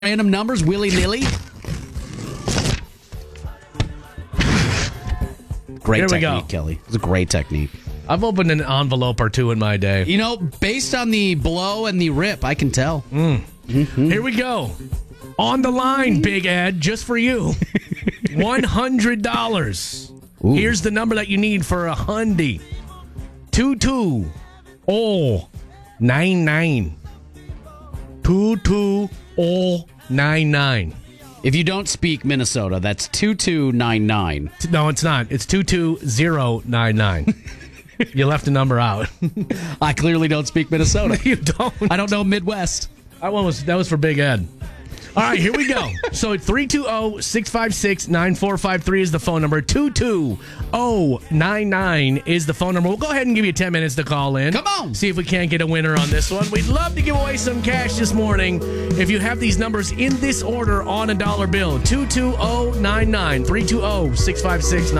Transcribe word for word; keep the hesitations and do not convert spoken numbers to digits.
Random numbers, willy-nilly. Great Here we technique, go. Kelly. It's a great technique. I've opened an envelope or two in my day. You know, based on the blow and the rip, I can tell. Mm. Mm-hmm. Here we go. On the line, Big Ed, just for you. one hundred dollars. Ooh. Here's the number that you need for a Hyundai. two two oh nine nine. two two oh nine nine. If you don't speak Minnesota, that's two two nine nine. No, it's not. It's two two oh nine nine. You left a number out. I clearly don't speak Minnesota. You don't. I don't know Midwest. That one was that was for Big Ed. All right, here we go. So three two zero, six five six, nine four five three is the phone number. two two oh nine nine is the phone number. We'll go ahead and give you ten minutes to call in. Come on. See if we can't get a winner on this one. We'd love to give away some cash this morning. If you have these numbers in this order on a dollar bill. two two oh nine nine, three two zero, six five six, nine